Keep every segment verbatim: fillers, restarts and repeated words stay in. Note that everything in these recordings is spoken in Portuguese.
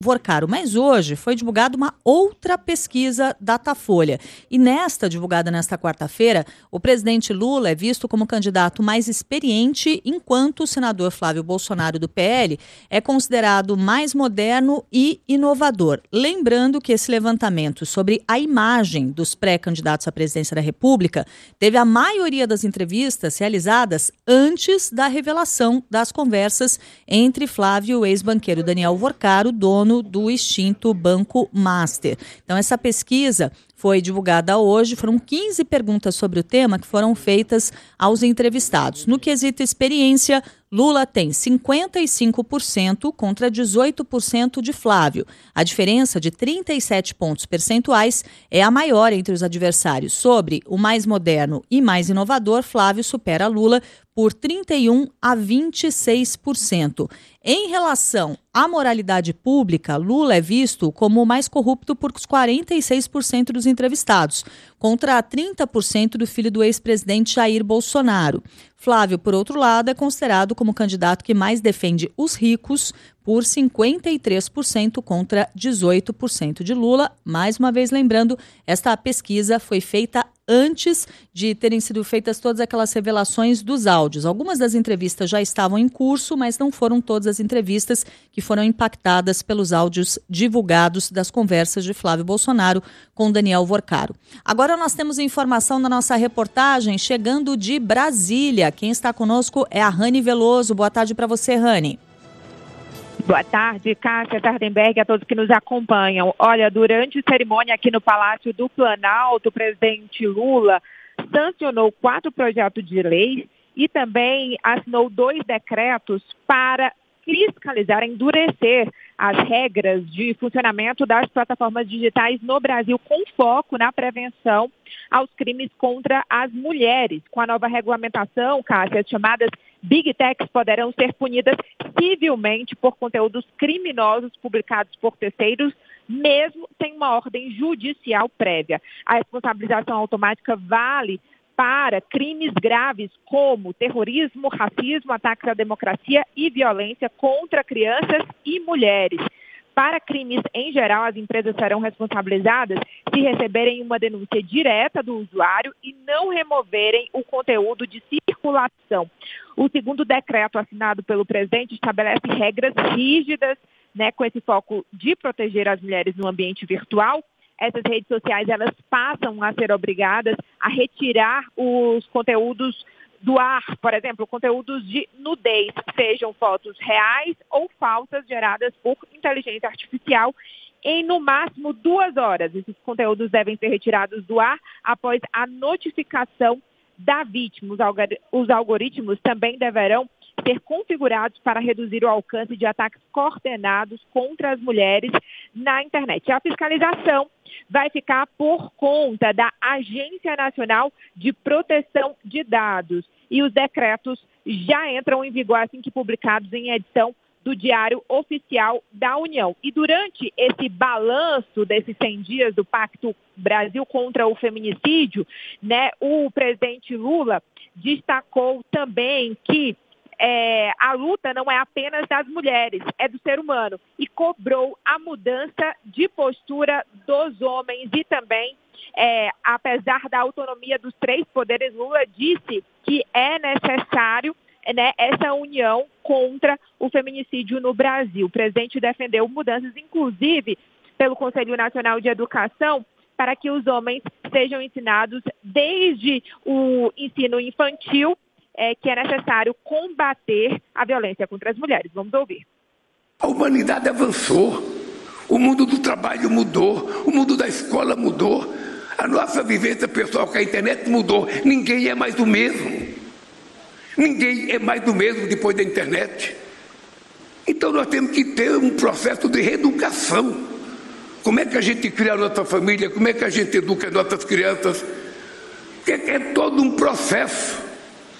Vorcaro, mas hoje foi divulgada uma outra pesquisa Datafolha. E nesta, divulgada nesta quarta-feira, o presidente Lula é visto como candidato mais experiente, enquanto o senador Flávio Bolsonaro, do P L, é considerado mais moderno e inovador. Lembrando que esse levantamento sobre a imagem dos pré-candidatos à presidência da República teve a maioria das entrevistas realizadas antes da revelação das conversas entre Flávio e o ex-banqueiro Daniel Vorcaro, dono do extinto Banco Master. Então, essa pesquisa foi divulgada hoje. Foram quinze perguntas sobre o tema que foram feitas aos entrevistados. No quesito experiência, Lula tem cinquenta e cinco por cento contra dezoito por cento de Flávio. A diferença de trinta e sete pontos percentuais é a maior entre os adversários. Sobre o mais moderno e mais inovador, Flávio supera Lula por trinta e um a vinte e seis por cento. Em relação à moralidade pública, Lula é visto como o mais corrupto por quarenta e seis por cento dos entrevistados, contra trinta por cento do filho do ex-presidente Jair Bolsonaro. Flávio, por outro lado, é considerado como o candidato que mais defende os ricos, por cinquenta e três por cento contra dezoito por cento de Lula. Mais uma vez lembrando, esta pesquisa foi feita antes de terem sido feitas todas aquelas revelações dos áudios. Algumas das entrevistas já estavam em curso, mas não foram todas as entrevistas que foram impactadas pelos áudios divulgados das conversas de Flávio Bolsonaro com Daniel Vorcaro. Agora nós temos informação na nossa reportagem chegando de Brasília. Quem está conosco é a Rani Veloso. Boa tarde para você, Rani. Boa tarde, Cássia Sardenberg, a todos que nos acompanham. Olha, durante cerimônia aqui no Palácio do Planalto, o presidente Lula sancionou quatro projetos de lei e também assinou dois decretos para fiscalizar, endurecer as regras de funcionamento das plataformas digitais no Brasil, com foco na prevenção aos crimes contra as mulheres. Com a nova regulamentação, Cássia, as chamadas Big Techs poderão ser punidas civilmente por conteúdos criminosos publicados por terceiros, mesmo sem uma ordem judicial prévia. A responsabilização automática vale para crimes graves como terrorismo, racismo, ataques à democracia e violência contra crianças e mulheres. Para crimes em geral, as empresas serão responsabilizadas se receberem uma denúncia direta do usuário e não removerem o conteúdo de circulação. O segundo decreto assinado pelo presidente estabelece regras rígidas, né, com esse foco de proteger as mulheres no ambiente virtual. Essas redes sociais, elas passam a ser obrigadas a retirar os conteúdos do ar, por exemplo, conteúdos de nudez, sejam fotos reais ou falsas geradas por inteligência artificial, em no máximo duas horas. Esses conteúdos devem ser retirados do ar após a notificação da vítima. Os algoritmos também deverão ser configurados para reduzir o alcance de ataques coordenados contra as mulheres na internet. A fiscalização vai ficar por conta da Agência Nacional de Proteção de Dados e os decretos já entram em vigor assim que publicados em edição do Diário Oficial da União. E durante esse balanço desses cem dias do Pacto Brasil contra o Feminicídio, né, o presidente Lula destacou também que É, a luta não é apenas das mulheres, é do ser humano, e cobrou a mudança de postura dos homens e também, é, apesar da autonomia dos três poderes, Lula disse que é necessário, né, essa união contra o feminicídio no Brasil. O presidente defendeu mudanças, inclusive, pelo Conselho Nacional de Educação, para que os homens sejam ensinados desde o ensino infantil, É, que é necessário combater a violência contra as mulheres. Vamos ouvir. A humanidade avançou, o mundo do trabalho mudou, o mundo da escola mudou, a nossa vivência pessoal com a internet mudou. Ninguém é mais o mesmo. Ninguém é mais o mesmo depois da internet. Então nós temos que ter um processo de reeducação. Como é que a gente cria a nossa família? Como é que a gente educa as nossas crianças? É, é todo um processo.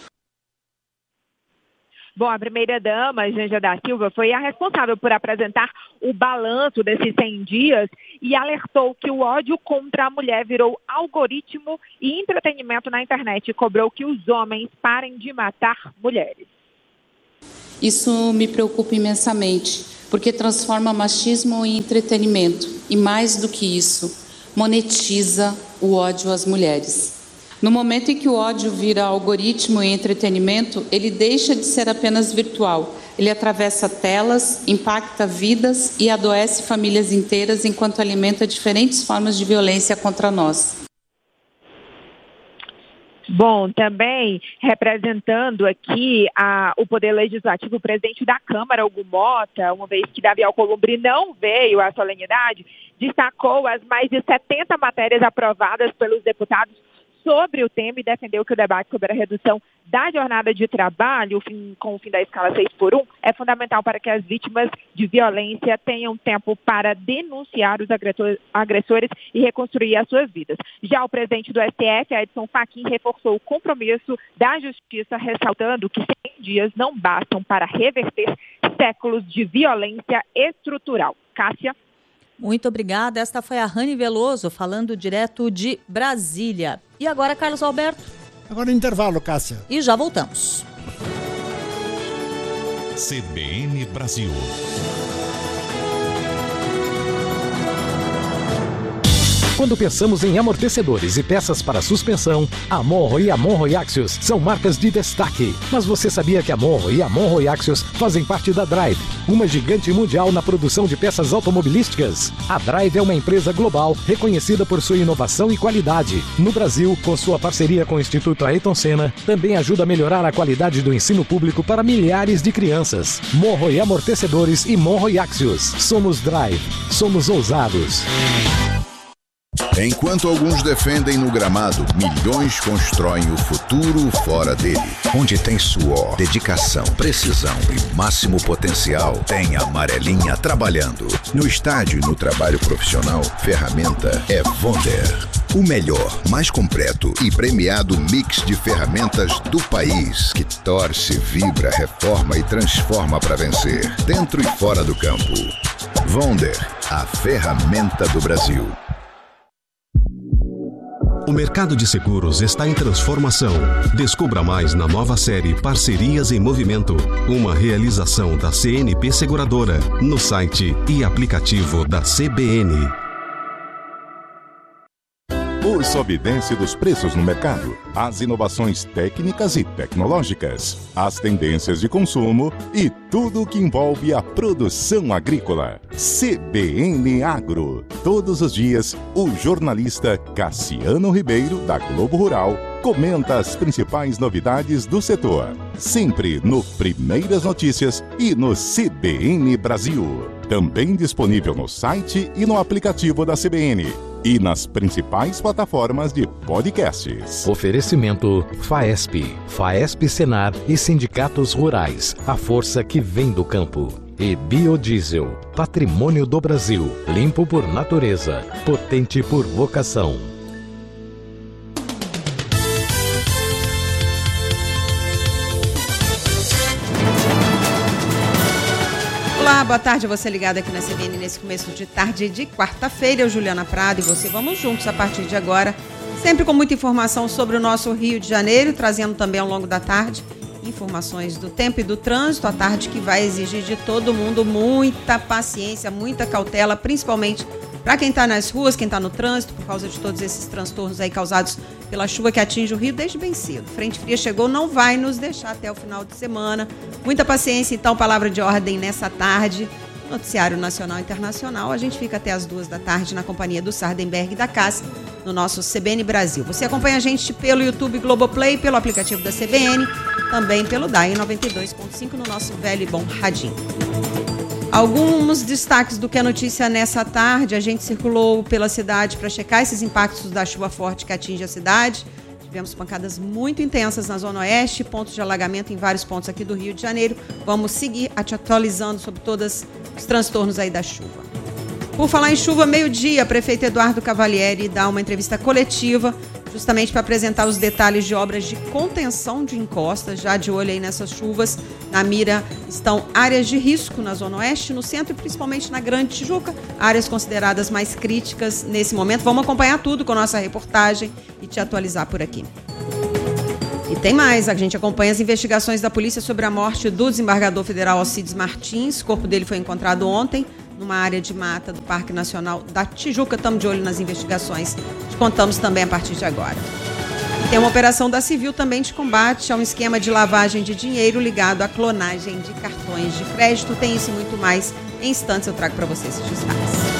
Bom, a primeira-dama, Janja da Silva, foi a responsável por apresentar o balanço desses cem dias e alertou que o ódio contra a mulher virou algoritmo e entretenimento na internet e cobrou que os homens parem de matar mulheres. Isso me preocupa imensamente, porque transforma machismo em entretenimento e, mais do que isso, monetiza o ódio às mulheres. No momento em que o ódio vira algoritmo e entretenimento, ele deixa de ser apenas virtual. Ele atravessa telas, impacta vidas e adoece famílias inteiras enquanto alimenta diferentes formas de violência contra nós. Bom, também representando aqui a, o Poder Legislativo, o presidente da Câmara, Hugo Mota, uma vez que Davi Alcolumbre não veio à solenidade, destacou as mais de setenta matérias aprovadas pelos deputados sobre o tema e defendeu que o debate sobre a redução da jornada de trabalho, o fim, com o fim da escala seis por um, é fundamental para que as vítimas de violência tenham tempo para denunciar os agressores e reconstruir as suas vidas. Já o presidente do S T F, Edson Fachin, reforçou o compromisso da Justiça, ressaltando que cem dias não bastam para reverter séculos de violência estrutural. Cássia? Muito obrigada. Esta foi a Rani Veloso, falando direto de Brasília. E agora, Carlos Alberto? Agora intervalo, Cássia. E já voltamos. C B N Brasil. Quando pensamos em amortecedores e peças para suspensão, a Monro e a Monro e Axios são marcas de destaque. Mas você sabia que a Monro e a Monro e Axios fazem parte da Drive, uma gigante mundial na produção de peças automobilísticas? A Drive é uma empresa global reconhecida por sua inovação e qualidade. No Brasil, com sua parceria com o Instituto Ayrton Senna, também ajuda a melhorar a qualidade do ensino público para milhares de crianças. Monro e Amortecedores e Monro e Axios. Somos Drive. Somos ousados. Enquanto alguns defendem no gramado, milhões constroem o futuro fora dele. Onde tem suor, dedicação, precisão e máximo potencial, tem a Amarelinha trabalhando. No estádio e no trabalho profissional, ferramenta é Wonder. O melhor, mais completo e premiado mix de ferramentas do país, que torce, vibra, reforma e transforma para vencer, dentro e fora do campo. Wonder, a ferramenta do Brasil. O mercado de seguros está em transformação. Descubra mais na nova série Parcerias em Movimento, uma realização da C N P Seguradora, no site e aplicativo da C B N. O sobe e desce dos preços no mercado, as inovações técnicas e tecnológicas, as tendências de consumo e tudo o que envolve a produção agrícola. C B N Agro. Todos os dias, o jornalista Cassiano Ribeiro, da Globo Rural, comenta as principais novidades do setor. Sempre no Primeiras Notícias e no C B N Brasil. Também disponível no site e no aplicativo da C B N. E nas principais plataformas de podcasts. Oferecimento Faesp, Faesp Senar e Sindicatos Rurais, a força que vem do campo. E Biodiesel, patrimônio do Brasil, limpo por natureza, potente por vocação. Olá, boa tarde a você ligado aqui na C B N nesse começo de tarde de quarta-feira. Eu, Juliana Prado, e você vamos juntos a partir de agora, sempre com muita informação sobre o nosso Rio de Janeiro, trazendo também ao longo da tarde informações do tempo e do trânsito, a tarde que vai exigir de todo mundo muita paciência, muita cautela, principalmente para quem está nas ruas, quem está no trânsito, por causa de todos esses transtornos aí causados pela chuva que atinge o Rio desde bem cedo. Frente fria chegou, não vai nos deixar até o final de semana. Muita paciência, então, palavra de ordem nessa tarde. Noticiário Nacional e Internacional. A gente fica até as duas da tarde na companhia do Sardenberg e da Cássia, no nosso C B N Brasil. Você acompanha a gente pelo YouTube Globoplay, pelo aplicativo da C B N, também pelo D A I noventa e dois ponto cinco no nosso velho e bom radinho. Alguns destaques do que é notícia nessa tarde. A gente circulou pela cidade para checar esses impactos da chuva forte que atinge a cidade. Tivemos pancadas muito intensas na Zona Oeste, pontos de alagamento em vários pontos aqui do Rio de Janeiro. Vamos seguir te atualizando sobre todos os transtornos aí da chuva. Por falar em chuva, meio-dia, prefeito Eduardo Cavalieri dá uma entrevista coletiva justamente para apresentar os detalhes de obras de contenção de encostas, já de olho aí nessas chuvas. Na mira estão áreas de risco na Zona Oeste, no centro e principalmente na Grande Tijuca, áreas consideradas mais críticas nesse momento. Vamos acompanhar tudo com a nossa reportagem e te atualizar por aqui. E tem mais, a gente acompanha as investigações da polícia sobre a morte do desembargador federal Alcides Martins. O corpo dele foi encontrado ontem numa área de mata do Parque Nacional da Tijuca. Estamos de olho nas investigações. Te contamos também a partir de agora. Tem uma operação da Civil também de combate a um esquema de lavagem de dinheiro ligado à clonagem de cartões de crédito. Tem isso e muito mais. Em instantes eu trago para vocês esses destaques.